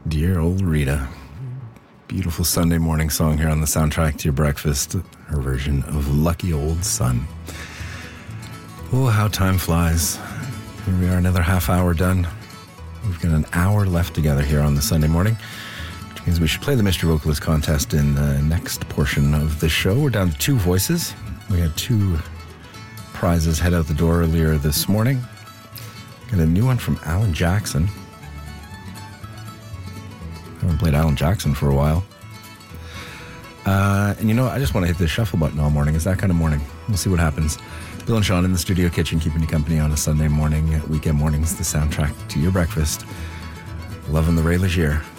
Dear old Rita. Beautiful Sunday morning song here on the soundtrack to your breakfast. Her version of Lucky Old Sun. Oh, how time flies. Here we are, another half hour done. We've got an hour left together here on the Sunday morning, which means we should play the Mystery Vocalist contest in the next portion of the show. We're down to 2 voices. We had 2 prizes head out the door earlier this morning. Got a new one from Alan Jackson. Haven't played Alan Jackson for a while. And you know, I just want to hit the shuffle button all morning. It's that kind of morning. We'll see what happens. Bill and Sean in the studio kitchen, keeping you company on a Sunday morning. Weekend mornings, the soundtrack to your breakfast. Loving the Ray Legier.